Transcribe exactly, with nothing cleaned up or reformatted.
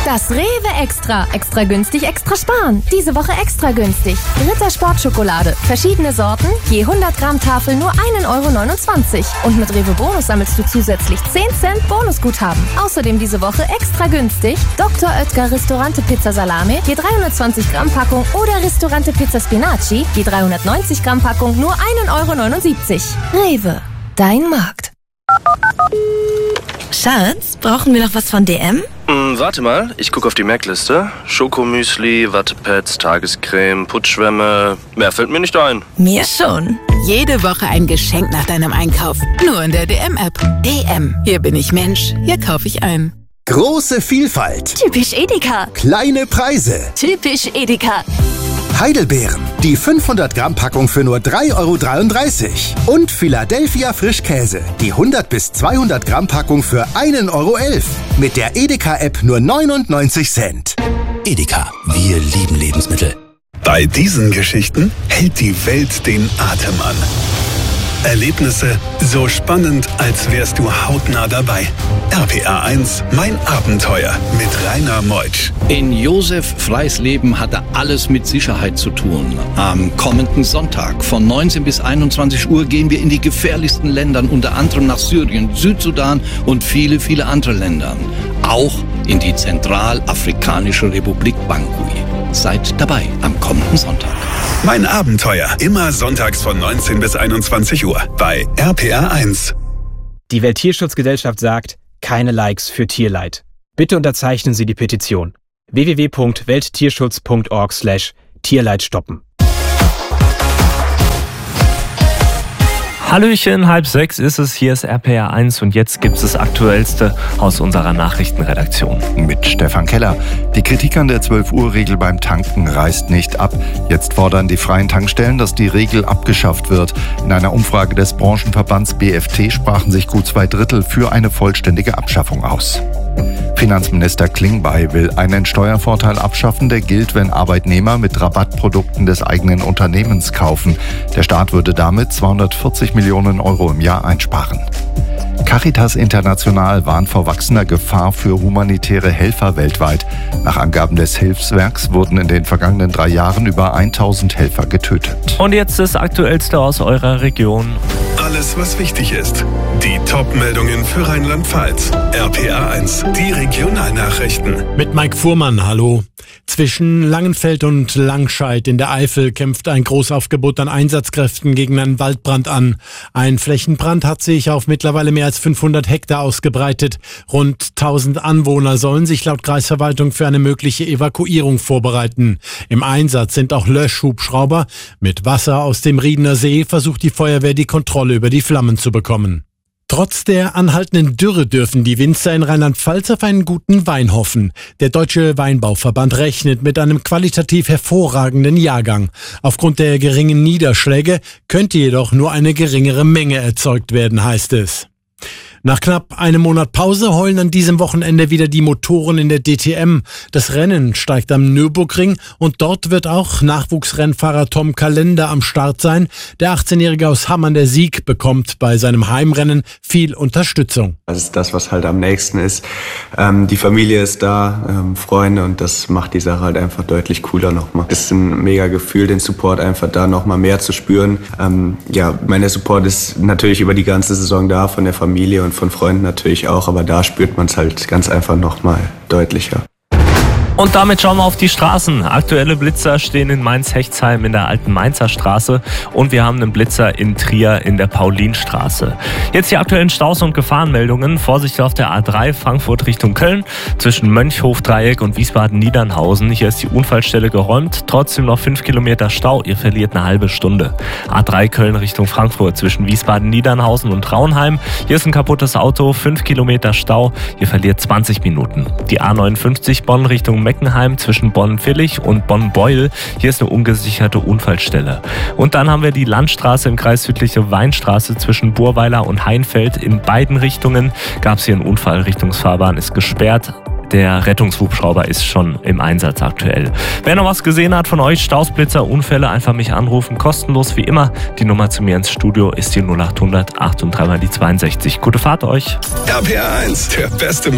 Das Rewe Extra. Extra günstig, extra sparen. Diese Woche extra günstig. Ritter Sportschokolade. Verschiedene Sorten. Je hundert Gramm Tafel nur ein Euro neunundzwanzig. Und mit Rewe Bonus sammelst du zusätzlich zehn Cent Bonusguthaben. Außerdem diese Woche extra günstig. Doktor Oetker Ristorante Pizza Salame. Je dreihundertzwanzig Gramm Packung. Oder Ristorante Pizza Spinaci. Je dreihundertneunzig Gramm Packung nur ein Euro neunundsiebzig. Rewe. Dein Markt. Schatz, brauchen wir noch was von D M? Hm, warte mal, ich gucke auf die Merkliste. Schokomüsli, Wattepads, Tagescreme, Putzschwämme. Mehr fällt mir nicht ein. Mir schon. Jede Woche ein Geschenk nach deinem Einkauf. Nur in der D M-App. D M. Hier bin ich Mensch. Hier kaufe ich ein. Große Vielfalt. Typisch Edeka. Kleine Preise. Typisch Edeka. Heidelbeeren. Die fünfhundert Gramm Packung für nur drei Euro dreiunddreißig. Und Philadelphia Frischkäse. Die hundert bis zweihundert Gramm Packung für ein Euro elf. Mit der Edeka-App nur neunundneunzig Cent. Edeka. Wir lieben Lebensmittel. Bei diesen Geschichten hält die Welt den Atem an. Erlebnisse so spannend, als wärst du hautnah dabei. R P R eins, mein Abenteuer mit Rainer Meutsch. In Josef Freisleben hatte alles mit Sicherheit zu tun. Am kommenden Sonntag von neunzehn bis einundzwanzig Uhr gehen wir in die gefährlichsten Länder, unter anderem nach Syrien, Südsudan und viele, viele andere Länder. Auch in die Zentralafrikanische Republik Bangui. Seid dabei am kommenden Sonntag. Mein Abenteuer, immer sonntags von neunzehn bis einundzwanzig Uhr bei R P R eins. Die Welttierschutzgesellschaft sagt, keine Likes für Tierleid. Bitte unterzeichnen Sie die Petition. w w w punkt welttierschutz punkt org slash Tierleid stoppen. Hallöchen, halb sechs ist es, hier ist R P R eins und jetzt gibt's das Aktuellste aus unserer Nachrichtenredaktion. Mit Stefan Keller. Die Kritik an der zwölf Uhr Regel beim Tanken reißt nicht ab. Jetzt fordern die freien Tankstellen, dass die Regel abgeschafft wird. In einer Umfrage des Branchenverbands B F T sprachen sich gut zwei Drittel für eine vollständige Abschaffung aus. Finanzminister Klingbeil will einen Steuervorteil abschaffen, der gilt, wenn Arbeitnehmer mit Rabattprodukten des eigenen Unternehmens kaufen. Der Staat würde damit zweihundertvierzig Millionen Euro im Jahr einsparen. Caritas International warnt vor wachsender Gefahr für humanitäre Helfer weltweit. Nach Angaben des Hilfswerks wurden in den vergangenen drei Jahren über tausend Helfer getötet. Und jetzt das Aktuellste aus eurer Region. Alles, was wichtig ist. Die Top-Meldungen für Rheinland-Pfalz. R P R eins, die Regionalnachrichten. Mit Mike Fuhrmann, hallo. Zwischen Langenfeld und Langscheid in der Eifel kämpft ein Großaufgebot an Einsatzkräften gegen einen Waldbrand an. Ein Flächenbrand hat sich auf mittlerweile mehr als fünfhundert Hektar ausgebreitet. Rund tausend Anwohner sollen sich laut Kreisverwaltung für eine mögliche Evakuierung vorbereiten. Im Einsatz sind auch Löschhubschrauber. Mit Wasser aus dem Riedener See versucht die Feuerwehr, die Kontrolle über die Flammen zu bekommen. Trotz der anhaltenden Dürre dürfen die Winzer in Rheinland-Pfalz auf einen guten Wein hoffen. Der Deutsche Weinbauverband rechnet mit einem qualitativ hervorragenden Jahrgang. Aufgrund der geringen Niederschläge könnte jedoch nur eine geringere Menge erzeugt werden, heißt es. Nach knapp einem Monat Pause heulen an diesem Wochenende wieder die Motoren in der D T M. Das Rennen steigt am Nürburgring und dort wird auch Nachwuchsrennfahrer Tom Kalender am Start sein. Der achtzehnjährige aus Hamm an der Sieg bekommt bei seinem Heimrennen viel Unterstützung. Das ist das, was halt am nächsten ist. Ähm, die Familie ist da, ähm, Freunde, und das macht die Sache halt einfach deutlich cooler nochmal. Es ist ein mega Gefühl, den Support einfach da nochmal mehr zu spüren. Ähm, ja, mein Support ist natürlich über die ganze Saison da, von der Familie und von Freunden natürlich auch, aber da spürt man es halt ganz einfach nochmal deutlicher. Und damit schauen wir auf die Straßen. Aktuelle Blitzer stehen in Mainz-Hechtsheim in der alten Mainzer Straße und wir haben einen Blitzer in Trier in der Paulinstraße. Jetzt die aktuellen Staus und Gefahrenmeldungen. Vorsicht auf der A drei Frankfurt Richtung Köln zwischen Mönchhofdreieck und Wiesbaden-Niedernhausen. Hier ist die Unfallstelle geräumt, trotzdem noch fünf Kilometer Stau. Ihr verliert eine halbe Stunde. A drei Köln Richtung Frankfurt zwischen Wiesbaden-Niedernhausen und Traunheim. Hier ist ein kaputtes Auto, fünf Kilometer Stau. Ihr verliert zwanzig Minuten. Die A neunundfünfzig Bonn Richtung Meckenheim zwischen Bonn-Villig und Bonn-Beuel. Hier ist eine ungesicherte Unfallstelle. Und dann haben wir die Landstraße im Kreis Südliche Weinstraße zwischen Burweiler und Heinfeld. In beiden Richtungen gab es hier einen Unfall. Richtungsfahrbahn ist gesperrt. Der Rettungshubschrauber ist schon im Einsatz aktuell. Wer noch was gesehen hat von euch, Stausblitzer, Unfälle, einfach mich anrufen. Kostenlos wie immer. Die Nummer zu mir ins Studio ist die null acht hundert acht und drei mal die zweiundsechzig. Gute Fahrt euch. R P R eins, der beste